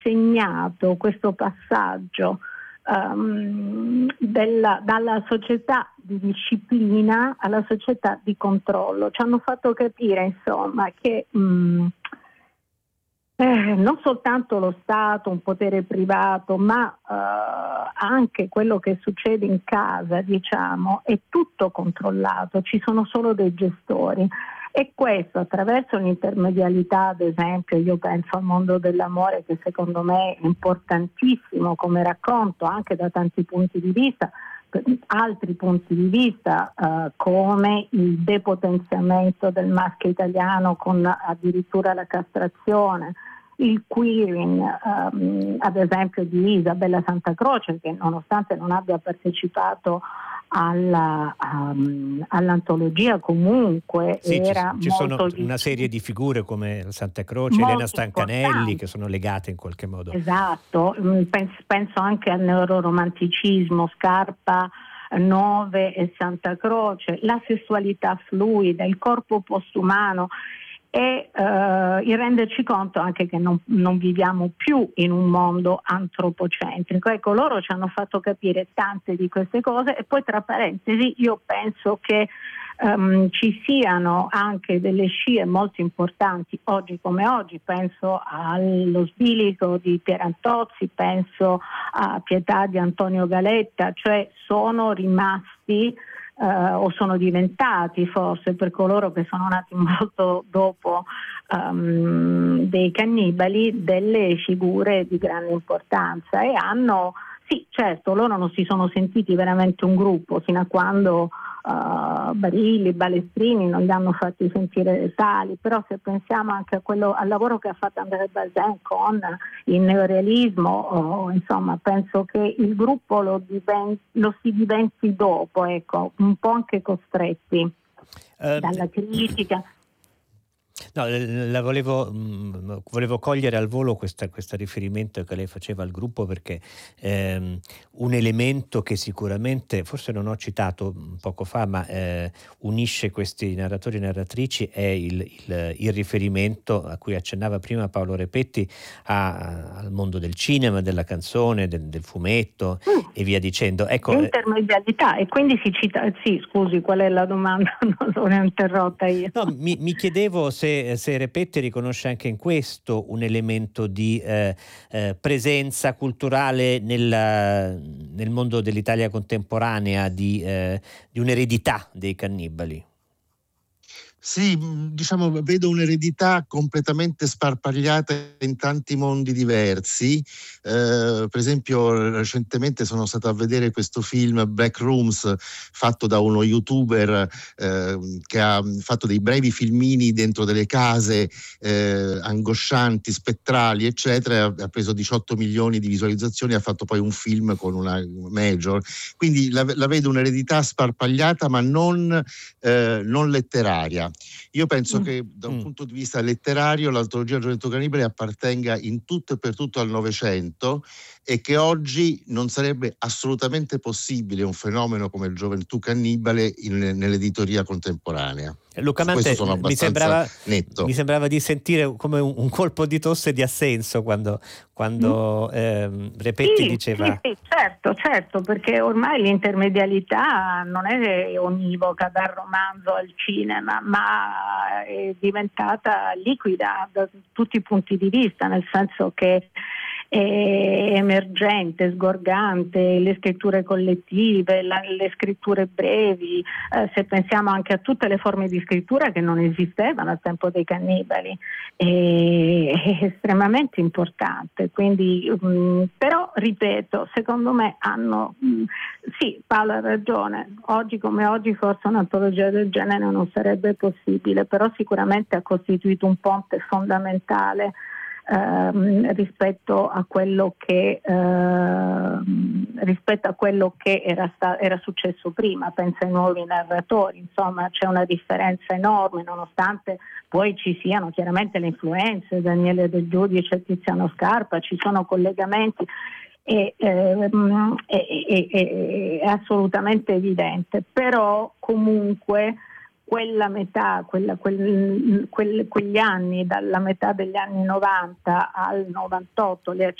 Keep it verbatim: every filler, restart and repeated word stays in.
segnato questo passaggio um, della, dalla società di disciplina alla società di controllo. Ci hanno fatto capire, insomma, che um, eh, non soltanto lo Stato, un potere privato, ma uh, anche quello che succede in casa, diciamo, è tutto controllato, ci sono solo dei gestori. E questo attraverso l'intermedialità, ad esempio, io penso al mondo dell'amore, che secondo me è importantissimo come racconto anche da tanti punti di vista, altri punti di vista eh, come il depotenziamento del maschio italiano con addirittura la castrazione, il queering ehm, ad esempio di Isabella Santacroce, che nonostante non abbia partecipato alla, um, all'antologia comunque sì, era ci, ci sono molto una serie di figure come Santa Croce, Elena Stancanelli, importante, che sono legate in qualche modo. Esatto, penso, penso anche al neuroromanticismo, Scarpa, Nove e Santa Croce, la sessualità fluida, il corpo postumano e uh, il renderci conto anche che non, non viviamo più in un mondo antropocentrico. Ecco, loro ci hanno fatto capire tante di queste cose e poi, tra parentesi, io penso che um, ci siano anche delle scie molto importanti oggi come oggi. Penso allo Sbilico di Pierantozzi, penso a Pietà di Antonio Galetta, cioè sono rimasti Uh, o sono diventati, forse per coloro che sono nati molto dopo um, dei cannibali, delle figure di grande importanza e hanno, sì, certo, loro non si sono sentiti veramente un gruppo fino a quando uh, Barilli, Balestrini non li hanno fatti sentire tali, però se pensiamo anche a quello, al lavoro che ha fatto André Bazin con il neorealismo, oh, insomma, penso che il gruppo lo, diven- lo si diventi dopo, ecco, un po' anche costretti uh, dalla critica. No, la volevo, mh, volevo cogliere al volo questo riferimento che lei faceva al gruppo, perché ehm, un elemento che sicuramente, forse non ho citato poco fa, ma eh, unisce questi narratori e narratrici è il, il, il riferimento a cui accennava prima Paolo Repetti a, al mondo del cinema, della canzone, del, del fumetto mm. e via dicendo. Ecco, intermedialità, e quindi si cita, sì, scusi, qual è la domanda? Non l'ho interrotta io. No, mi, mi chiedevo se se Repetti riconosce anche in questo un elemento di eh, eh, presenza culturale nel, nel mondo dell'Italia contemporanea, di, eh, di un'eredità dei cannibali. Sì, diciamo, vedo un'eredità completamente sparpagliata in tanti mondi diversi. Eh, per esempio, recentemente sono stato a vedere questo film Black Rooms, fatto da uno youtuber eh, che ha fatto dei brevi filmini dentro delle case eh, angoscianti, spettrali, eccetera. Ha preso diciotto milioni di visualizzazioni e ha fatto poi un film con una major. Quindi la, la vedo un'eredità sparpagliata, ma non, eh, non letteraria. Io penso mm. che da un mm. punto di vista letterario l'antologia Gioventù Cannibale appartenga in tutto e per tutto al Novecento e che oggi non sarebbe assolutamente possibile un fenomeno come il Gioventù Cannibale in, nell'editoria contemporanea. Luca Mante, mi sembrava, netto. mi sembrava di sentire come un, un colpo di tosse di assenso quando, quando mm. ehm, Repetti sì, diceva... Sì, sì, certo, certo, perché ormai l'intermedialità non è univoca dal romanzo al cinema, ma è diventata liquida da tutti i punti di vista, nel senso che è emergente, sgorgante, le scritture collettive, la, le scritture brevi, eh, se pensiamo anche a tutte le forme di scrittura che non esistevano al tempo dei cannibali, è, è estremamente importante. Quindi, mh, però, ripeto, secondo me hanno, mh, sì, Paolo ha ragione, oggi come oggi forse un'antologia del genere non sarebbe possibile, però sicuramente ha costituito un ponte fondamentale Ehm, rispetto a quello che ehm, rispetto a quello che era, sta- era successo prima. Penso ai nuovi narratori, insomma c'è una differenza enorme, nonostante poi ci siano chiaramente le influenze, Daniele Del Giudice, Tiziano Scarpa, ci sono collegamenti. È, ehm, è, è, è, è assolutamente evidente, però comunque quella metà, quella, quel, quel, quegli anni, dalla metà degli anni novanta al novantotto, le